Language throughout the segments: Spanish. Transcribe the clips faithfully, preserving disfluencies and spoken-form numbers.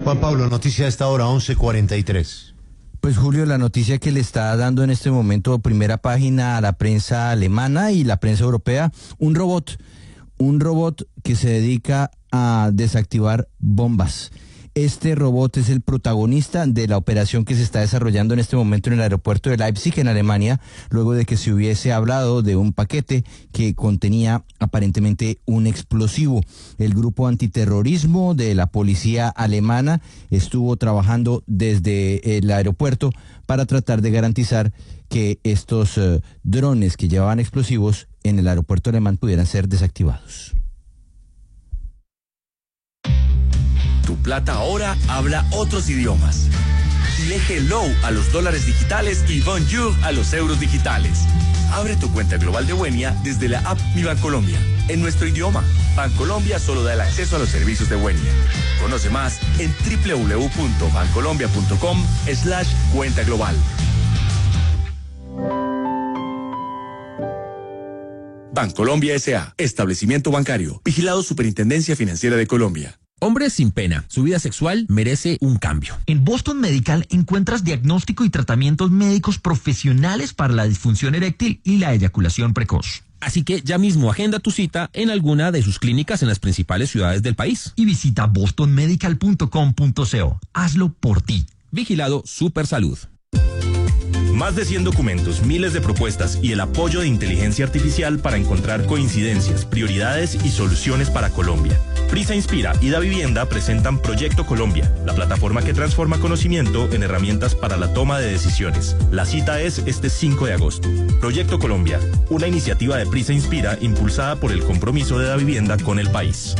Juan Pablo, noticia a esta hora, once cuarenta y tres. Pues Julio, la noticia que le está dando en este momento primera página a la prensa alemana y la prensa europea, un robot, un robot que se dedica a desactivar bombas. Este robot es el protagonista de la operación que se está desarrollando en este momento en el aeropuerto de Leipzig, en Alemania, luego de que se hubiese hablado de un paquete que contenía aparentemente un explosivo. El grupo antiterrorismo de la policía alemana estuvo trabajando desde el aeropuerto para tratar de garantizar que estos uh, drones que llevaban explosivos en el aeropuerto alemán pudieran ser desactivados. Tu plata ahora habla otros idiomas. Dile hello a los dólares digitales y bonjour a los euros digitales. Abre tu cuenta global de Buenia desde la app Mi Bancolombia, en nuestro idioma. Bancolombia solo da el acceso a los servicios de Buenia. Conoce más en www.bancolombia.com slash cuenta global. Bancolombia S A, establecimiento bancario, vigilado Superintendencia Financiera de Colombia. Hombre sin pena, su vida sexual merece un cambio. En Boston Medical encuentras diagnóstico y tratamientos médicos profesionales para la disfunción eréctil y la eyaculación precoz. Así que ya mismo agenda tu cita en alguna de sus clínicas en las principales ciudades del país. Y visita boston medical punto com punto co. Hazlo por ti. Vigilado Supersalud. Más de cien documentos, miles de propuestas y el apoyo de inteligencia artificial para encontrar coincidencias, prioridades y soluciones para Colombia. Prisa Inspira y Da Vivienda presentan Proyecto Colombia, la plataforma que transforma conocimiento en herramientas para la toma de decisiones. La cita es este cinco de agosto. Proyecto Colombia, una iniciativa de Prisa Inspira impulsada por el compromiso de Da Vivienda con el país.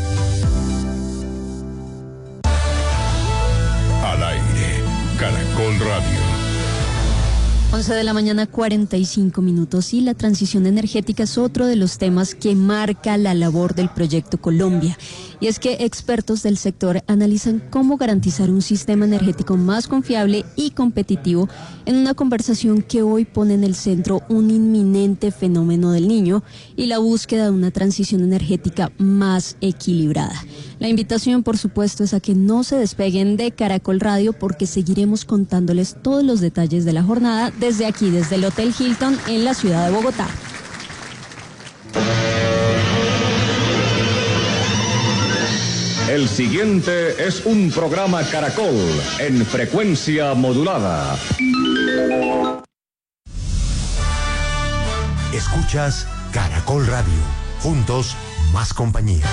Al aire, Caracol Radio. once de la mañana, cuarenta y cinco minutos, y la transición energética es otro de los temas que marca la labor del Proyecto Colombia. Y es que expertos del sector analizan cómo garantizar un sistema energético más confiable y competitivo en una conversación que hoy pone en el centro un inminente fenómeno del Niño y la búsqueda de una transición energética más equilibrada. La invitación, por supuesto, es a que no se despeguen de Caracol Radio, porque seguiremos contándoles todos los detalles de la jornada desde aquí, desde el Hotel Hilton en la ciudad de Bogotá. El siguiente es un programa Caracol en frecuencia modulada. Escuchas Caracol Radio. Juntos, más compañía.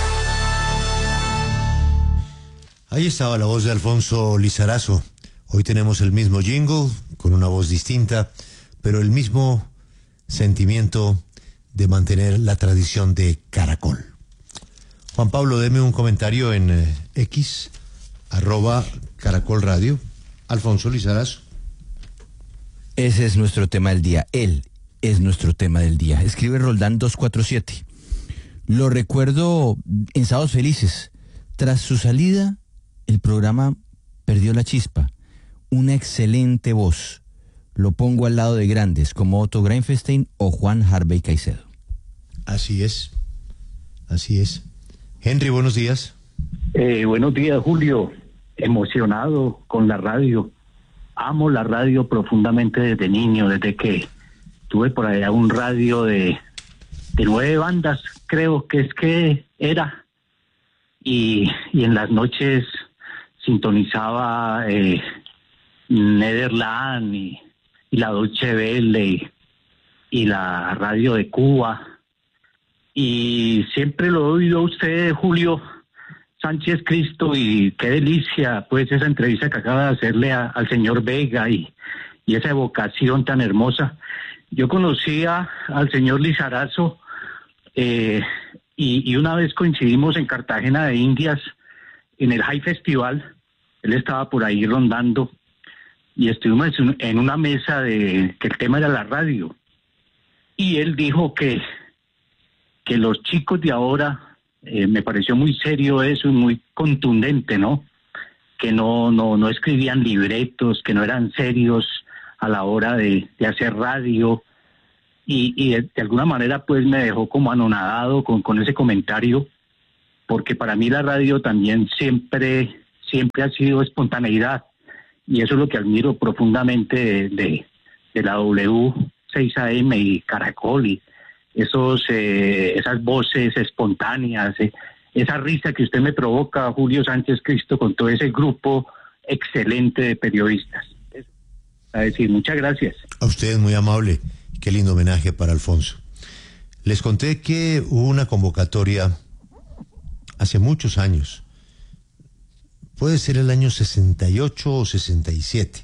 Ahí estaba la voz de Alfonso Lizarazo. Hoy tenemos el mismo jingle, con una voz distinta, pero el mismo sentimiento de mantener la tradición de Caracol. Juan Pablo, deme un comentario en eh, X, arroba Caracol Radio. Alfonso Lizarazo. Ese es nuestro tema del día. Él es nuestro tema del día. Escribe Roldán dos cuatro siete. Lo recuerdo en Sábados Felices. Tras su salida, el programa perdió la chispa. Una excelente voz. Lo pongo al lado de grandes como Otto Greinfestein o Juan Harvey Caicedo. Así es. Así es. Henry, buenos días. Eh, buenos días, Julio. Emocionado con la radio. Amo la radio profundamente desde niño, desde que tuve por allá un radio de, de nueve bandas, creo que es que era. Y, y en las noches sintonizaba eh, Nederland y, y la Deutsche Welle y, y la radio de Cuba. Y siempre lo he oído a usted, Julio Sánchez Cristo, y qué delicia pues esa entrevista que acaba de hacerle a, al señor Vega y, y esa evocación tan hermosa. Yo conocía al señor Lizarazo eh, y, y una vez coincidimos en Cartagena de Indias en el High Festival. Él estaba por ahí rondando y estuvimos en una mesa de que el tema era la radio, y él dijo que que los chicos de ahora, eh, me pareció muy serio eso y muy contundente, ¿no? Que no, no, no escribían libretos, que no eran serios a la hora de, de hacer radio, y, y de, de alguna manera pues me dejó como anonadado con, con ese comentario, porque para mí la radio también siempre, siempre ha sido espontaneidad, y eso es lo que admiro profundamente de, de, de la W seis A M y Caracol, y esos eh, esas voces espontáneas, eh, esa risa que usted me provoca, Julio Sánchez Cristo, con todo ese grupo excelente de periodistas. A decir, muchas gracias. A usted, muy amable. Qué lindo homenaje para Alfonso. Les conté que hubo una convocatoria hace muchos años. Puede ser el año sesenta y ocho o sesenta y siete.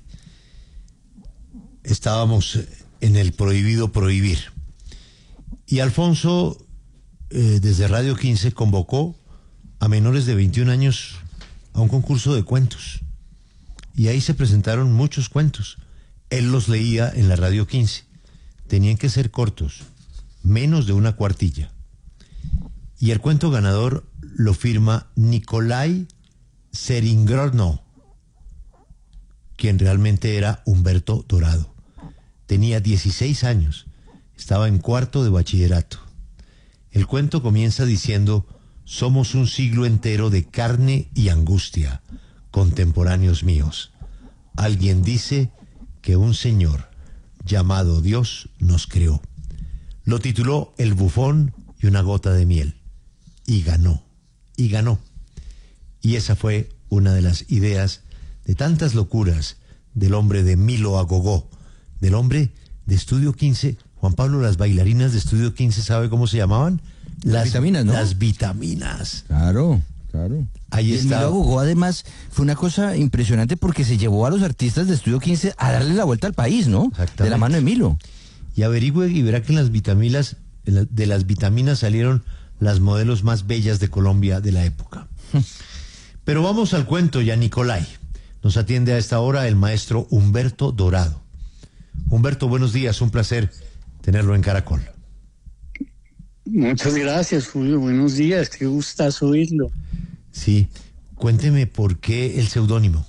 Estábamos en el prohibido prohibir. Y Alfonso, eh, desde Radio quince, convocó a menores de veintiún años a un concurso de cuentos. Y ahí se presentaron muchos cuentos. Él los leía en la Radio quince. Tenían que ser cortos, menos de una cuartilla. Y el cuento ganador lo firma Nikolai Seringorno, quien realmente era Humberto Dorado. Tenía dieciséis años, estaba en cuarto de bachillerato. El cuento comienza diciendo: somos un siglo entero de carne y angustia, contemporáneos míos. Alguien dice que un señor llamado Dios nos creó. Lo tituló El bufón y una gota de miel. Y ganó, y ganó. Y esa fue una de las ideas de tantas locuras del hombre de Milo Agogó, del hombre de Estudio quince. Juan Pablo, las bailarinas de Estudio quince, ¿sabe cómo se llamaban? Las, las vitaminas, ¿no? Las vitaminas. Claro, claro. Ahí está. Milo Agogó, además, fue una cosa impresionante porque se llevó a los artistas de Estudio quince a darle la vuelta al país, ¿no? De la mano de Milo. Y averigüe y verá que en las vitaminas, de las vitaminas salieron las modelos más bellas de Colombia de la época. Pero vamos al cuento ya, Nicolai. Nos atiende a esta hora el maestro Humberto Dorado. Humberto, buenos días, un placer tenerlo en Caracol. Muchas gracias, Julio, buenos días, qué gustazo oírlo. Sí, cuénteme por qué el seudónimo.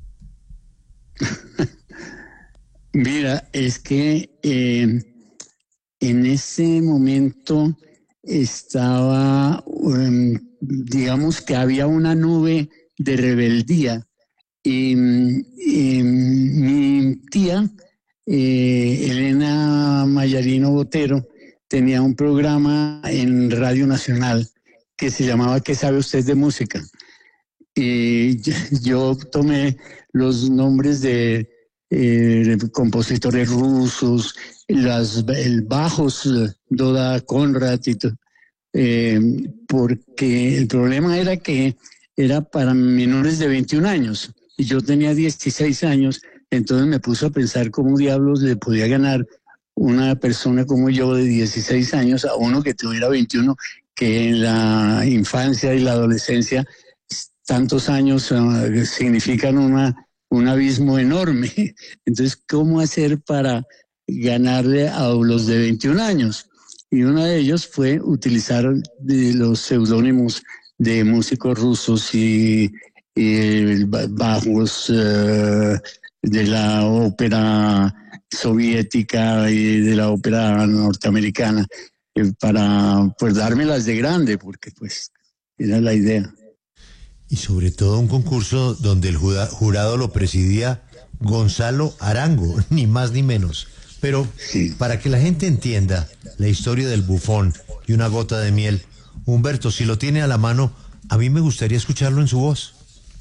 Mira, es que eh, en ese momento estaba, um, digamos que había una nube de rebeldía y, y mi tía, eh, Elena Mayarino Botero, tenía un programa en Radio Nacional que se llamaba ¿Qué sabe usted de música? Y yo, yo tomé los nombres de eh, compositores rusos, las el bajos Doda Konrad y todo, eh, porque el problema era que era para menores de veintiún años y yo tenía dieciséis años, entonces me puse a pensar cómo diablos le podía ganar una persona como yo de dieciséis años a uno que tuviera veintiuno, que en la infancia y la adolescencia tantos años uh, significan una, un abismo enorme. Entonces, ¿cómo hacer para ganarle a los de veintiún años? Y uno de ellos fue utilizar de los seudónimos de músicos rusos y, y bajos uh, de la ópera soviética y de la ópera norteamericana, eh, para pues dármelas de grande, porque pues era la idea. Y sobre todo un concurso donde el jurado lo presidía Gonzalo Arango, ni más ni menos. Pero sí, para que la gente entienda la historia del bufón y una gota de miel, Humberto, si lo tiene a la mano, a mí me gustaría escucharlo en su voz.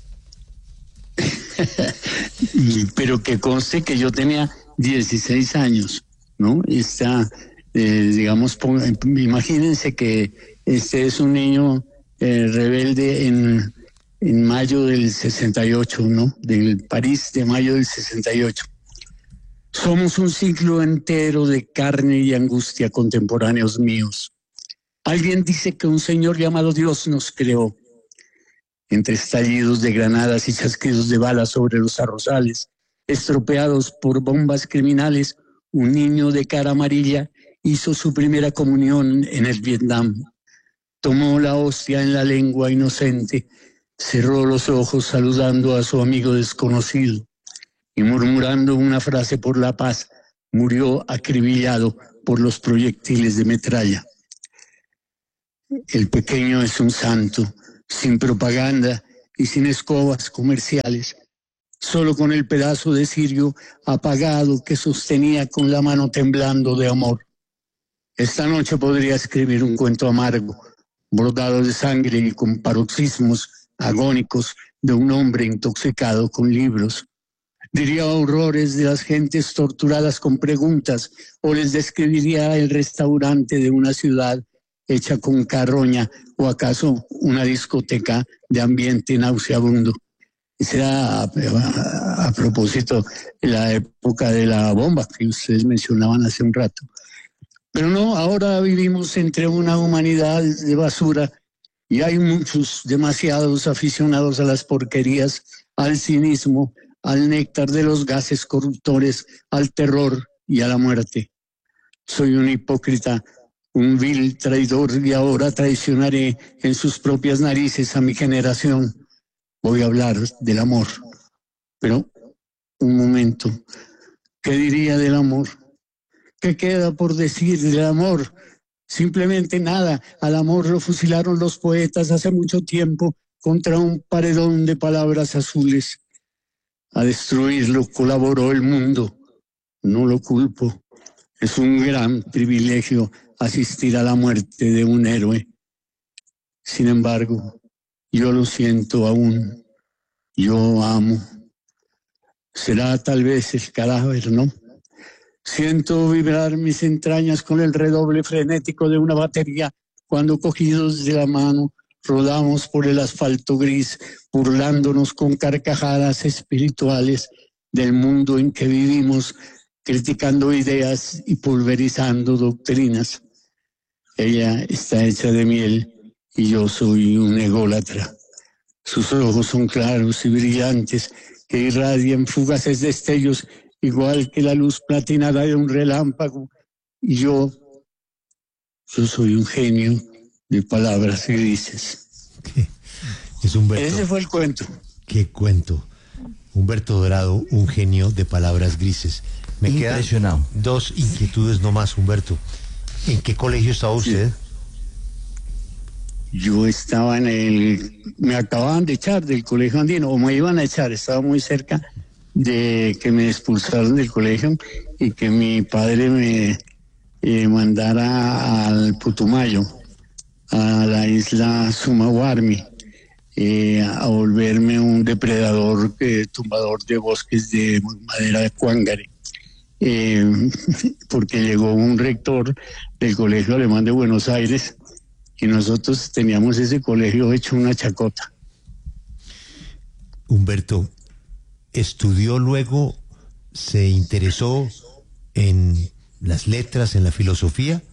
Pero que conste que yo tenía dieciséis años, ¿no? Está, eh, digamos, imagínense que este es un niño eh, rebelde en, en mayo del sesenta y ocho, ¿no? Del París de mayo del sesenta y ocho. Somos un ciclo entero de carne y angustia, contemporáneos míos. Alguien dice que un señor llamado Dios nos creó. Entre estallidos de granadas y chasquidos de balas sobre los arrozales, estropeados por bombas criminales, un niño de cara amarilla hizo su primera comunión en el Vietnam. Tomó la hostia en la lengua inocente, cerró los ojos saludando a su amigo desconocido y murmurando una frase por la paz, murió acribillado por los proyectiles de metralla. El pequeño es un santo, sin propaganda y sin escobas comerciales, solo con el pedazo de cirio apagado que sostenía con la mano temblando de amor. Esta noche podría escribir un cuento amargo, bordado de sangre y con paroxismos agónicos de un hombre intoxicado con libros. Diría horrores de las gentes torturadas con preguntas, o les describiría el restaurante de una ciudad hecha con carroña, o acaso una discoteca de ambiente nauseabundo. Será a, a, a propósito de la época de la bomba que ustedes mencionaban hace un rato. Pero no, ahora vivimos entre una humanidad de basura y hay muchos, demasiados aficionados a las porquerías, al cinismo, al néctar de los gases corruptores, al terror y a la muerte. Soy un hipócrita, un vil traidor, y ahora traicionaré en sus propias narices a mi generación. Voy a hablar del amor. Pero, un momento, ¿qué diría del amor? ¿Qué queda por decir del amor? Simplemente nada. Al amor lo fusilaron los poetas hace mucho tiempo contra un paredón de palabras azules. A destruirlo colaboró el mundo. No lo culpo. Es un gran privilegio asistir a la muerte de un héroe. Sin embargo, yo lo siento aún. Yo amo. Será tal vez el cadáver, ¿no? Siento vibrar mis entrañas con el redoble frenético de una batería cuando, cogidos de la mano, rodamos por el asfalto gris, burlándonos con carcajadas espirituales del mundo en que vivimos, criticando ideas y pulverizando doctrinas. Ella está hecha de miel y yo soy un ególatra. Sus ojos son claros y brillantes, que irradian fugaces destellos, igual que la luz platinada de un relámpago. Y yo, yo soy un genio de palabras grises. ¿Qué? Es Humberto. Ese fue el cuento. ¿Qué cuento? Humberto Dorado, un genio de palabras grises. Me Impresionado. quedan dos inquietudes nomás, Humberto. ¿En qué colegio estaba usted? Yo estaba en el... Me acababan de echar del colegio andino, o me iban a echar, estaba muy cerca de que me expulsaron del colegio y que mi padre me eh, mandara al Putumayo, a la isla Sumawarmi, eh, a volverme un depredador, eh, tumbador de bosques de madera de cuángare, eh, porque llegó un rector del Colegio Alemán de Buenos Aires y nosotros teníamos ese colegio hecho una chacota. Humberto, estudió luego, se interesó en las letras, en la filosofía.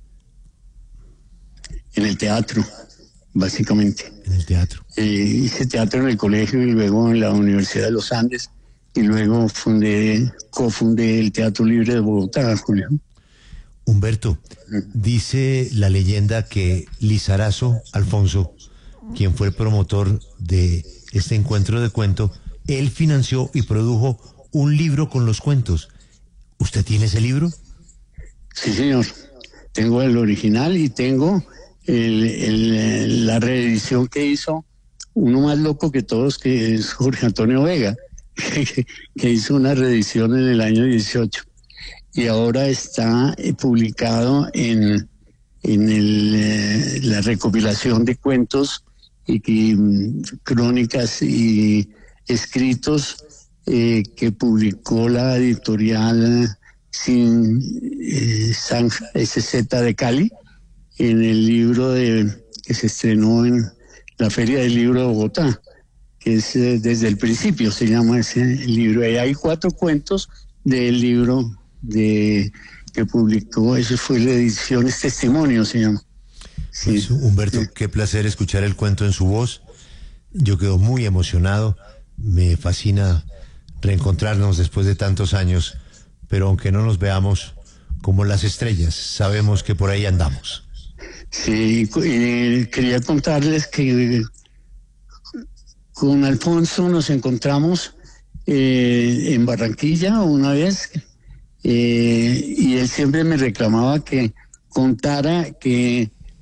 En el teatro, básicamente. En el teatro. Eh, hice teatro en el colegio y luego en la Universidad de los Andes, y luego fundé, cofundé el Teatro Libre de Bogotá, Julio. Humberto, dice la leyenda que Lizarazo Alfonso, quien fue el promotor de este encuentro de cuento, él financió y produjo un libro con los cuentos. ¿Usted tiene ese libro? Sí, señor. Tengo el original y tengo el, el, la reedición que hizo uno más loco que todos, que es Jorge Antonio Vega, que, que hizo una reedición en el año dieciocho. Y ahora está eh, publicado en, en el, eh, la recopilación de cuentos y, y crónicas y escritos eh, que publicó la editorial Sin eh, Zanja S Z de Cali, en el libro de, que se estrenó en la Feria del Libro de Bogotá, que es eh, Desde el Principio, se llama ese libro. Y hay cuatro cuentos del libro de que publicó, eso fue la edición, es Testimonio, se llama. Sí. Pues, Humberto, sí. Qué placer escuchar el cuento en su voz. Yo quedo muy emocionado. Me fascina reencontrarnos después de tantos años, pero aunque no nos veamos como las estrellas, sabemos que por ahí andamos. Sí, eh, quería contarles que con Alfonso nos encontramos eh, en Barranquilla una vez, eh, y él siempre me reclamaba que contara que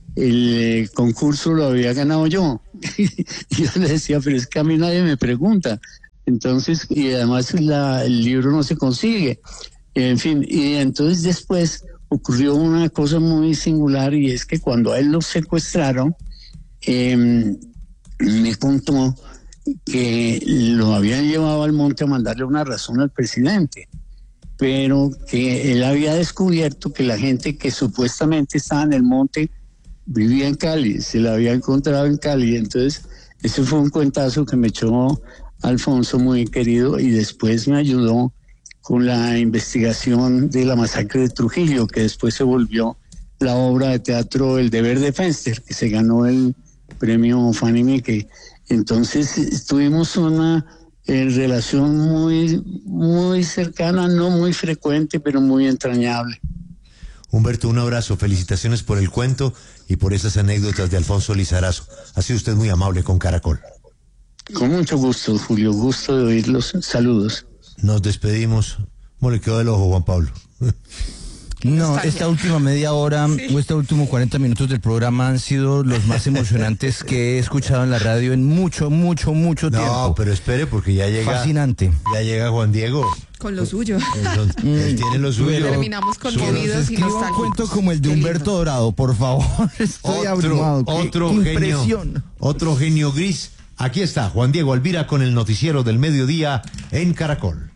el concurso lo había ganado yo. Y yo le decía, pero es que a mí nadie me pregunta. Entonces, y además la, el libro no se consigue. En fin, y entonces después ocurrió una cosa muy singular, y es que cuando a él lo secuestraron, eh, me contó que lo habían llevado al monte a mandarle una razón al presidente, pero que él había descubierto que la gente que supuestamente estaba en el monte vivía en Cali, se la había encontrado en Cali. Entonces ese fue un cuentazo que me echó Alfonso, muy querido, y después me ayudó con la investigación de la masacre de Trujillo, que después se volvió la obra de teatro El Deber de Fenster, que se ganó el premio Fanny Mickey. Entonces tuvimos una eh, relación muy, muy cercana, no muy frecuente, pero muy entrañable. Humberto, un abrazo, felicitaciones por el cuento y por esas anécdotas de Alfonso Lizarazo. Ha sido usted muy amable con Caracol. Con mucho gusto, Julio, gusto de oírlos. Saludos. Nos despedimos. ¿Cómo le quedó del ojo, Juan Pablo? No, esta última media hora sí. o estos últimos cuarenta minutos del programa han sido los más emocionantes que he escuchado en la radio en mucho, mucho, mucho no, tiempo. No, pero espere, porque ya llega... Fascinante. Ya llega Juan Diego. Con lo suyo. Entonces, él tiene lo suyo. Terminamos conmovidos y nostálgicos. Un cuento como el de Humberto Dorado, por favor. Estoy otro, abrumado. Otro Qué genio. impresión. Otro genio gris. Aquí está Juan Diego Alvira con el noticiero del mediodía en Caracol.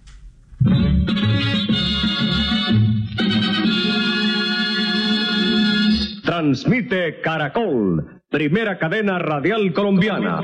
Transmite Caracol, primera cadena radial colombiana.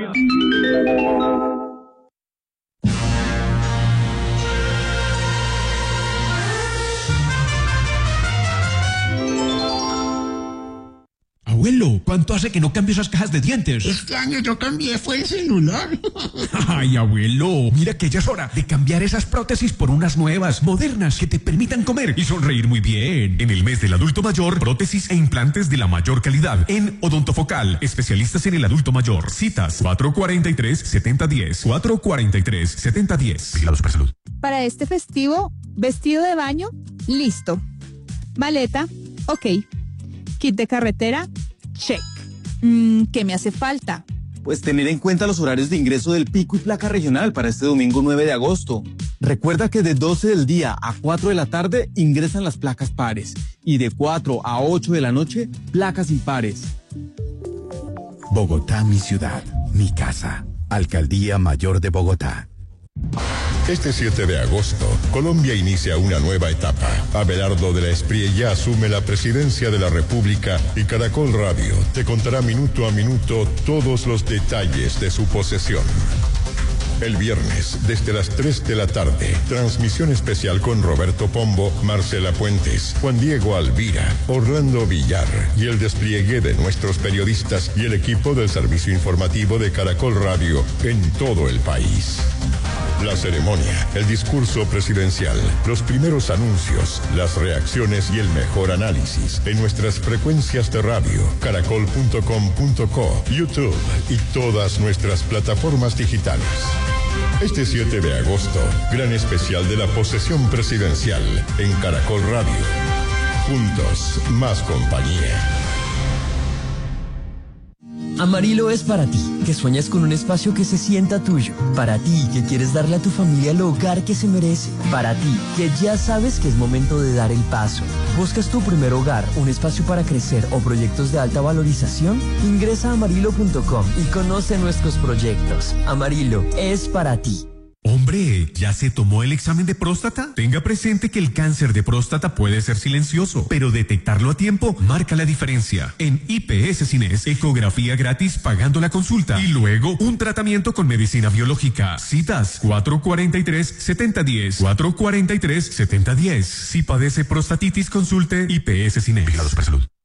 Abuelo, ¿cuánto hace que no cambio esas cajas de dientes? Este año yo cambié, fue el celular. Ay, abuelo, mira que ya es hora de cambiar esas prótesis por unas nuevas, modernas, que te permitan comer y sonreír muy bien. En el mes del adulto mayor, prótesis e implantes de la mayor calidad. En Odontofocal, especialistas en el adulto mayor. Citas cuatro cuatro tres, siete cero uno cero, cuatro cuatro tres, siete cero uno cero. Vigilados por salud. Para este festivo, vestido de baño, listo. Maleta, ok. Kit de carretera, check. Mm, ¿Qué me hace falta? Pues tener en cuenta los horarios de ingreso del pico y placa regional para este domingo nueve de agosto. Recuerda que de doce del día a cuatro de la tarde ingresan las placas pares y de cuatro a ocho de la noche placas impares. Bogotá, mi ciudad, mi casa. Alcaldía Mayor de Bogotá. Este siete de agosto, Colombia inicia una nueva etapa. Abelardo de la Espriella asume la presidencia de la República y Caracol Radio te contará minuto a minuto todos los detalles de su posesión. El viernes, desde las tres de la tarde, transmisión especial con Roberto Pombo, Marcela Puentes, Juan Diego Alvira, Orlando Villar y el despliegue de nuestros periodistas y el equipo del servicio informativo de Caracol Radio en todo el país. La ceremonia, el discurso presidencial, los primeros anuncios, las reacciones y el mejor análisis en nuestras frecuencias de radio, caracol punto com punto co, YouTube y todas nuestras plataformas digitales. Este siete de agosto, gran especial de la posesión presidencial en Caracol Radio. Juntos, más compañía. Amarillo es para ti, que sueñas con un espacio que se sienta tuyo. Para ti, que quieres darle a tu familia el hogar que se merece. Para ti, que ya sabes que es momento de dar el paso. ¿Buscas tu primer hogar, un espacio para crecer o proyectos de alta valorización? Ingresa a amarillo punto com y conoce nuestros proyectos. Amarillo es para ti. Hombre, ¿ya se tomó el examen de próstata? Tenga presente que el cáncer de próstata puede ser silencioso, pero detectarlo a tiempo marca la diferencia. En I P S Cines, ecografía gratis pagando la consulta y luego un tratamiento con medicina biológica. Citas cuatro cuatro tres, siete cero uno cero, cuatro cuatro tres, siete cero uno cero. Si padece prostatitis, consulte I P S Cines. Vigilados por salud.